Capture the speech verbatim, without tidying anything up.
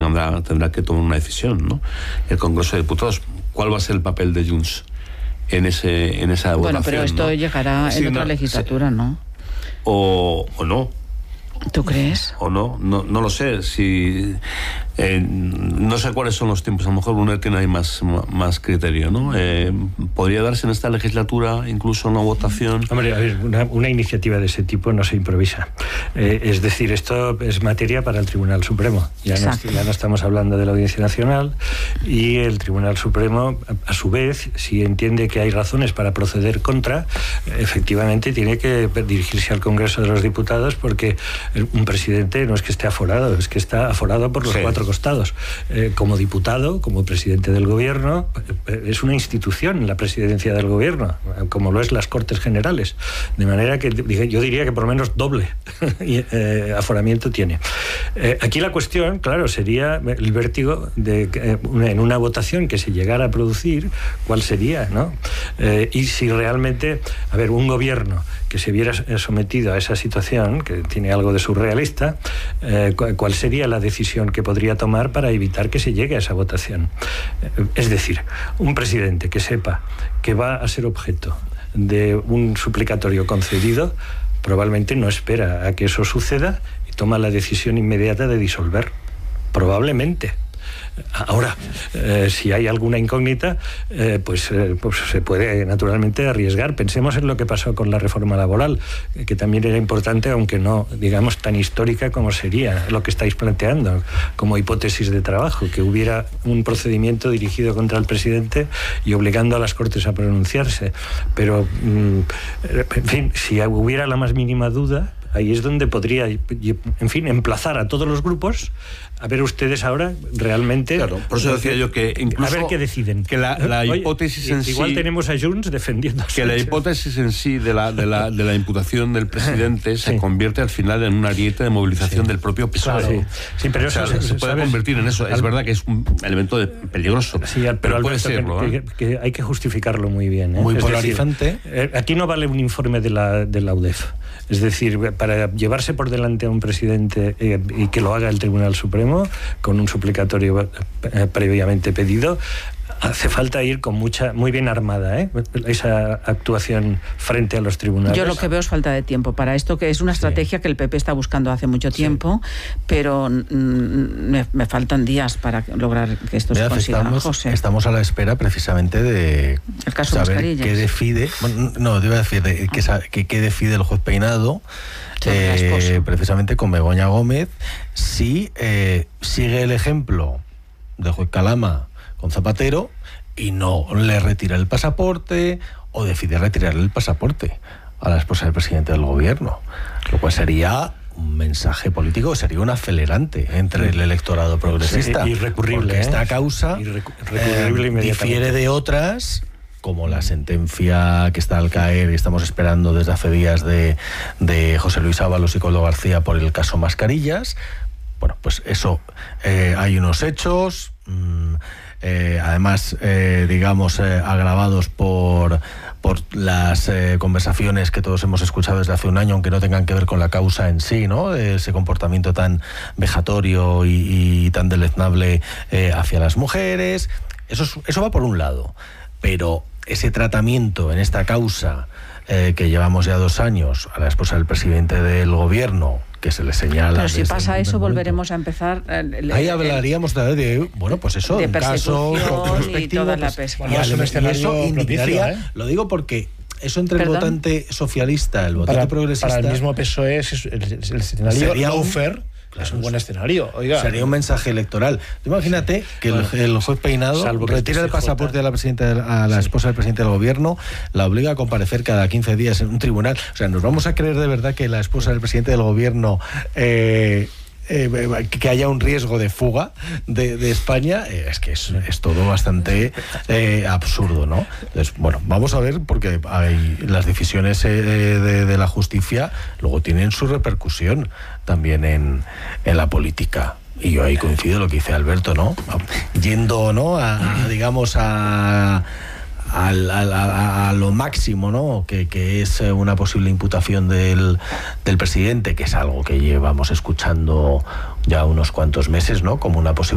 tendrá, tendrá que tomar una decisión, ¿no? El Congreso de Diputados. ¿Cuál va a ser el papel de Junts en ese en esa bueno, votación? Bueno, pero esto ¿no? llegará sí, en otra no, legislatura, sí. ¿no? O, o no. ¿Tú crees? O no, no, no lo sé. Si eh, no sé cuáles son los tiempos. A lo mejor Brunner tiene ahí más, más criterio, ¿no? Eh, ¿Podría darse en esta legislatura incluso una votación? Hombre, a ver, una, una iniciativa de ese tipo no se improvisa. Eh, es decir, esto es materia para el Tribunal Supremo. Ya no, ya no estamos hablando de la Audiencia Nacional, y el Tribunal Supremo, a, a su vez, si entiende que hay razones para proceder contra, efectivamente tiene que dirigirse al Congreso de los Diputados, porque un presidente no es que esté aforado, es que está aforado por los sí. cuatro costados. Eh, como diputado, como presidente del gobierno, es una institución la presidencia del gobierno, como lo es las Cortes Generales. De manera que yo diría que por lo menos doble eh, aforamiento tiene. Eh, aquí la cuestión, claro, sería el vértigo de eh, una, en una votación que se llegara a producir, ¿cuál sería, no? Eh, y si realmente, a ver, un gobierno que se viera sometido a esa situación, que tiene algo de surrealista, eh, ¿cuál sería la decisión que podría tomar para evitar que se llegue a esa votación? Eh, es decir, un presidente que sepa que va a ser objeto de un suplicatorio concedido, probablemente no espera a que eso suceda y toma la decisión inmediata de disolver. Probablemente. Ahora, eh, si hay alguna incógnita, eh, pues, eh, pues se puede naturalmente arriesgar. Pensemos en lo que pasó con la reforma laboral, que también era importante, aunque no, digamos, tan histórica como sería lo que estáis planteando, como hipótesis de trabajo, que hubiera un procedimiento dirigido contra el presidente y obligando a las Cortes a pronunciarse. Pero, mm, en fin, si hubiera la más mínima duda, ahí es donde podría, en fin, emplazar a todos los grupos a ver ustedes ahora realmente... Claro, por eso decía yo que incluso... A ver qué deciden. Que la, la Oye, hipótesis en sí... Igual tenemos a Junts defendiéndose. Que la hipótesis en sí de la, de la, de la imputación del presidente sí. se convierte al final en una ariete de movilización sí. del propio P S O E. Claro, sí. sí, pero o sea, eso... Se puede ¿sabes? convertir en eso. Es Al... verdad que es un elemento de peligroso, sí, pero, pero puede Alberto, serlo. Que, ¿eh? que, que hay que justificarlo muy bien. ¿eh? Muy es polarizante. Decir, eh, aquí no vale un informe de la, de la U D E F. Es decir, para llevarse por delante a un presidente eh, y que lo haga el Tribunal Supremo con un suplicatorio eh, previamente pedido, hace falta ir con mucha, muy bien armada, ¿eh? esa actuación frente a los tribunales. Yo lo que veo es falta de tiempo para esto, que es una estrategia sí. que el P P está buscando hace mucho tiempo, sí. pero mm, me, me faltan días para lograr que esto Mira, se consiga. Estamos, José. estamos a la espera precisamente de el caso saber Mascarillas. qué decide, bueno, no, te iba a decir de, que, ah. que, qué decide el juez Peinado, eh, precisamente con Begoña Gómez, si eh, sigue el ejemplo del juez Calama con Zapatero y no le retira el pasaporte o decide retirarle el pasaporte a la esposa del presidente del gobierno, lo cual sería un mensaje político, sería un acelerante entre el electorado progresista. Sí, irrecurrible. Porque ¿eh? esta causa irrecurrible eh, difiere de otras, como la sentencia que está al caer y estamos esperando desde hace días de, de José Luis Ábalos y Coldo García por el caso Mascarillas. Bueno, pues eso, eh, hay unos hechos, mmm, eh, además, eh, digamos, eh, agravados por, por las eh, conversaciones que todos hemos escuchado desde hace un año, aunque no tengan que ver con la causa en sí, ¿no? Ese comportamiento tan vejatorio y, y tan deleznable eh, hacia las mujeres. Eso, es, eso va por un lado, pero ese tratamiento en esta causa eh, que llevamos ya dos años a la esposa del presidente del gobierno, que se le señala... Pero si pasa eso, momento. volveremos a empezar... Eh, Ahí hablaríamos de, de, bueno, pues eso, de un caso y toda la pues, pesca. Y, bueno, y eso, eso indignaría, ¿eh? Lo digo porque eso entre ¿Perdón? el votante socialista, el votante para, progresista... Para el mismo P S O E, es el, el, el escenario lawfare, claro, es un buen escenario. Oiga. Sería un mensaje electoral. Imagínate sí. que bueno, el, el juez Peinado retira el pasaporte de la presidenta, a la sí. esposa del presidente del gobierno, la obliga a comparecer cada quince días en un tribunal. O sea, ¿nos vamos a creer de verdad que la esposa del presidente del gobierno... Eh, Eh, que haya un riesgo de fuga de, de España? Eh, es que es, es todo bastante eh, absurdo, ¿no? Entonces, bueno, vamos a ver, porque hay las decisiones eh, de, de la justicia luego tienen su repercusión también en, en la política. Y yo ahí coincido lo que dice Alberto, ¿no? Yendo, ¿no? A, a digamos, a... A, a, a lo máximo, ¿no? Que, que es una posible imputación del, del presidente, que es algo que llevamos escuchando ya unos cuantos meses, ¿no? Como una posible